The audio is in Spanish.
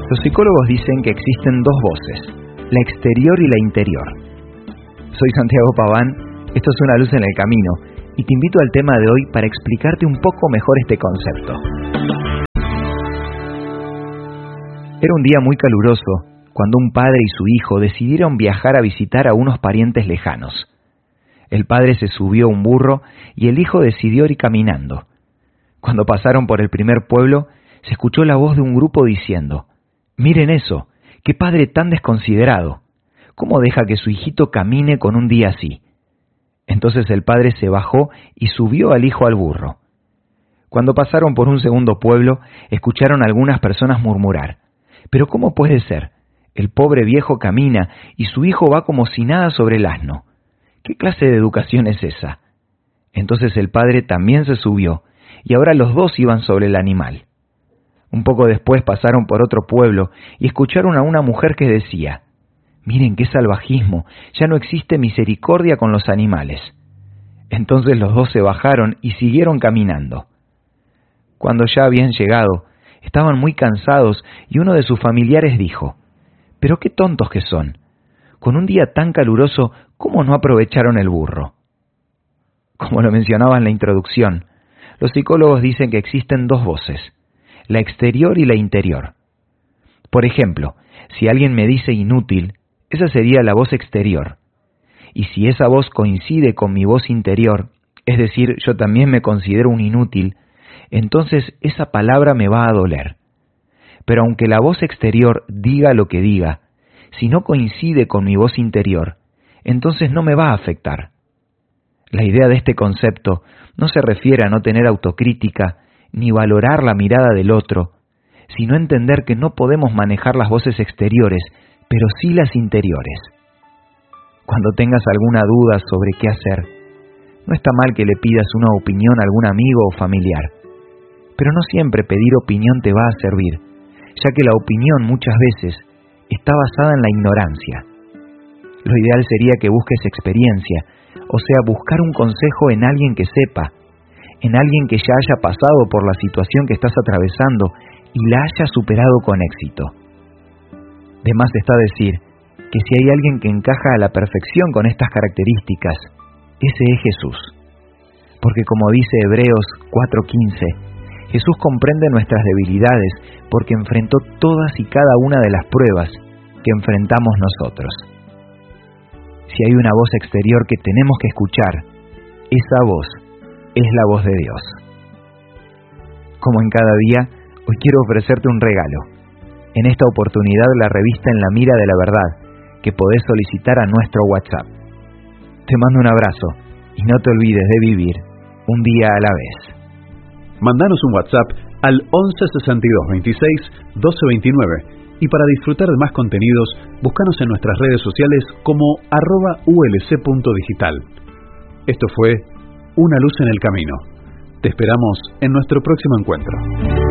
Los psicólogos dicen que existen dos voces, la exterior y la interior. Soy Santiago Paván, esto es Una luz en el camino, y te invito al tema de hoy para explicarte un poco mejor este concepto. Era un día muy caluroso, cuando un padre y su hijo decidieron viajar a visitar a unos parientes lejanos. El padre se subió a un burro y el hijo decidió ir caminando. Cuando pasaron por el primer pueblo, se escuchó la voz de un grupo diciendo: «Miren eso, qué padre tan desconsiderado. ¿Cómo deja que su hijito camine con un día así?» Entonces el padre se bajó y subió al hijo al burro. Cuando pasaron por un segundo pueblo, escucharon a algunas personas murmurar: «¿Pero cómo puede ser? El pobre viejo camina y su hijo va como si nada sobre el asno. ¿Qué clase de educación es esa?» Entonces el padre también se subió, y ahora los dos iban sobre el animal. Un poco después pasaron por otro pueblo y escucharon a una mujer que decía: «Miren qué salvajismo, ya no existe misericordia con los animales». Entonces los dos se bajaron y siguieron caminando. Cuando ya habían llegado, estaban muy cansados y uno de sus familiares dijo: «Pero qué tontos que son. Con un día tan caluroso, ¿cómo no aprovecharon el burro?». Como lo mencionaba en la introducción, los psicólogos dicen que existen dos voces, la exterior y la interior. Por ejemplo, si alguien me dice inútil, esa sería la voz exterior. Y si esa voz coincide con mi voz interior, es decir, yo también me considero un inútil, entonces esa palabra me va a doler. Pero aunque la voz exterior diga lo que diga, si no coincide con mi voz interior, entonces no me va a afectar. La idea de este concepto no se refiere a no tener autocrítica ni valorar la mirada del otro, sino entender que no podemos manejar las voces exteriores, pero sí las interiores. Cuando tengas alguna duda sobre qué hacer, no está mal que le pidas una opinión a algún amigo o familiar, pero no siempre pedir opinión te va a servir, ya que la opinión muchas veces está basada en la ignorancia. Lo ideal sería que busques experiencia, o sea, buscar un consejo en alguien que sepa, en alguien que ya haya pasado por la situación que estás atravesando y la haya superado con éxito. De más está decir que si hay alguien que encaja a la perfección con estas características, ese es Jesús. Porque como dice Hebreos 4:15, Jesús comprende nuestras debilidades porque enfrentó todas y cada una de las pruebas que enfrentamos nosotros. Si hay una voz exterior que tenemos que escuchar, esa voz es la voz de Dios. Como en cada día, hoy quiero ofrecerte un regalo. En esta oportunidad la revista En la Mira de la Verdad, que podés solicitar a nuestro WhatsApp. Te mando un abrazo y no te olvides de vivir un día a la vez. Mandanos un WhatsApp al 11 62 26 12 29 y para disfrutar de más contenidos, búscanos en nuestras redes sociales como @ulc.digital. Esto fue Una luz en el camino. Te esperamos en nuestro próximo encuentro.